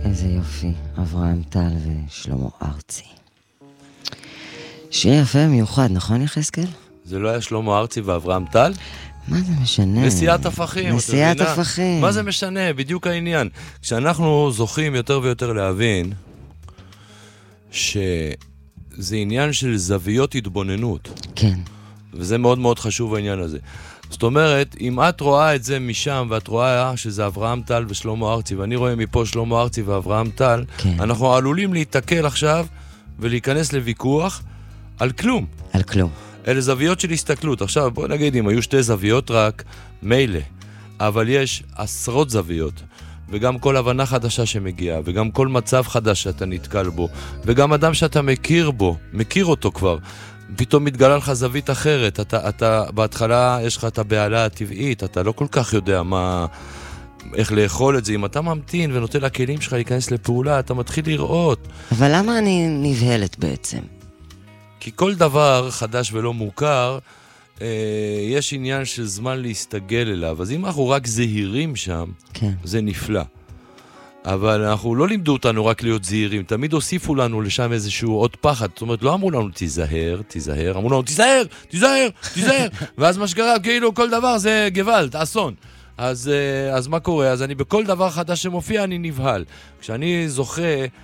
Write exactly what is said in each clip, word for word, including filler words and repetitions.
איזה יופי, אברהם טל ושלמה ארצי. שיר יפה מיוחד, נכון יחזקאל? זה לא היה שלמה ארצי ואברהם טל? מה זה משנה? נשיאת הפכים. נשיאת הפכים. מה זה משנה? בדיוק העניין. כשאנחנו זוכים יותר ויותר להבין שזה עניין של זוויות התבוננות. כן. וזה מאוד מאוד חשוב העניין הזה. זאת אומרת, אם את רואה את זה משם, ואת רואה שזה אברהם טל ושלמה ארצי, ואני רואה מפה שלמה ארצי ואברהם טל, כן. אנחנו עלולים להתקל עכשיו ולהיכנס לוויכוח על כלום. על כלום. אלה זוויות של הסתכלות. עכשיו, בוא נגיד, אם היו שתי זוויות רק, מילא. אבל יש עשרות זוויות. וגם כל הבנה חדשה שמגיעה, וגם כל מצב חדש שאתה נתקל בו, וגם אדם שאתה מכיר בו, מכיר אותו כבר, פתאום מתגלה לך זווית אחרת. אתה, אתה, בהתחלה יש לך את הבעלה הטבעית, אתה לא כל כך יודע מה, איך לאכול את זה. אם אתה ממתין ונותן לכלים שלך להיכנס לפעולה, אתה מתחיל לראות. אבל למה אני נבהלת בעצם? כי כל דבר חדש ולא מוכר, אה, יש עניין של זמן להסתגל אליו. אז אם אנחנו רק זהירים שם, כן. זה נפלא. אבל אנחנו לא לימדו אותנו רק להיות זהירים, תמיד הוסיפו לנו לשם איזשהו עוד פחד. זאת אומרת, לא אמרו לנו תיזהר, תיזהר, אמרו לנו תיזהר, תיזהר, תיזהר. ואז מה שקרה, כאילו כל דבר זה גוואלד, אסון. אז, אז מה קורה? אז אני בכל דבר חדש שמופיע אני נבהל. כשאני זוכה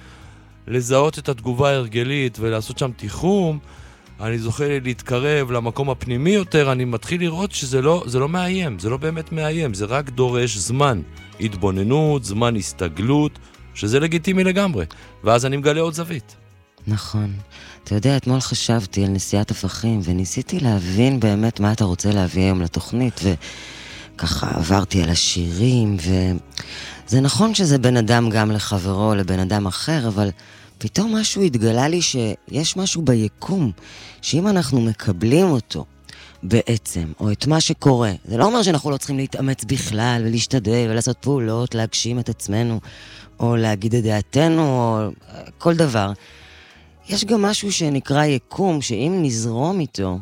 לזהות את התגובה ההרגלית ולעשות שם תיחום, אני זוכה להתקרב למקום הפנימי יותר, אני מתחיל לראות שזה לא, זה לא מאיים, זה לא באמת מאיים, זה רק דורש זמן, התבוננות, זמן הסתגלות, שזה לגיטימי לגמרי, ואז אני מגלה עוד זווית. נכון. אתה יודע, אתמול חשבתי על נשיאת הפכים, וניסיתי להבין באמת מה אתה רוצה להביא היום לתוכנית, וככה עברתי על השירים, וזה נכון שזה בן אדם גם לחברו, לבן אדם אחר, אבל פתאום משהו התגלה לי שיש משהו ביקום, שאם אנחנו מקבלים אותו בעצם, או את מה שקורה, זה לא אומר שאנחנו לא צריכים להתאמץ בכלל, ולהשתדל, ולעשות פעולות, להגשים את עצמנו, או להגיד את דעתנו, או כל דבר. יש גם משהו שנקרא יקום, שאם נזרום איתו,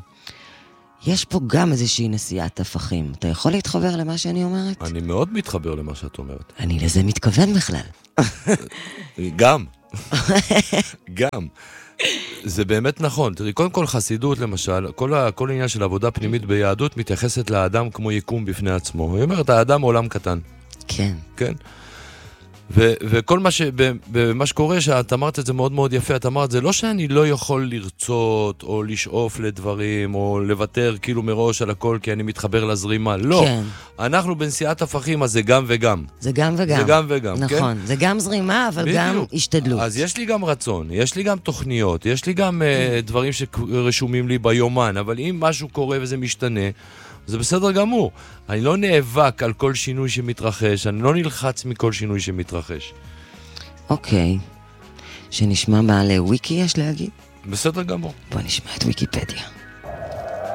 יש פה גם איזושהי נשיאת הפכים. אתה יכול להתחבר למה שאני אומרת? אני מאוד מתחבר למה שאת אומרת. אני לזה מתכוון בכלל. גם. גם. זה באמת נכון. תראי, קודם כל חסידות למשל, כל, ה, כל העניין של עבודה פנימית ביהדות מתייחסת לאדם כמו יקום בפני עצמו. היא אומרת, האדם עולם קטן. כן. כן. ו- וכל מה, ש- ב- ב- מה שקורה, שאת אמרת את זה מאוד מאוד יפה, את אמרת, זה לא שאני לא יכול לרצות, או לשאוף לדברים, או לוותר כאילו מראש על הכל, כי אני מתחבר לזרימה. לא. כן. אנחנו בנשיאת הפכים, אז זה גם וגם. זה גם וגם. זה גם וגם, נכון. כן? זה גם זרימה, אבל בדיוק. גם השתדלות. אז יש לי גם רצון, יש לי גם תוכניות, יש לי גם uh, דברים שרשומים לי ביומן, אבל אם משהו קורה וזה משתנה, זה בסדר גמור. אני לא נאבק על כל שינוי שמתרחש, אני לא נלחץ מכל שינוי שמתרחש. אוקיי. שנשמע מה לוויקי יש להגיד? בסדר גמור. בוא נשמע את ויקיפדיה.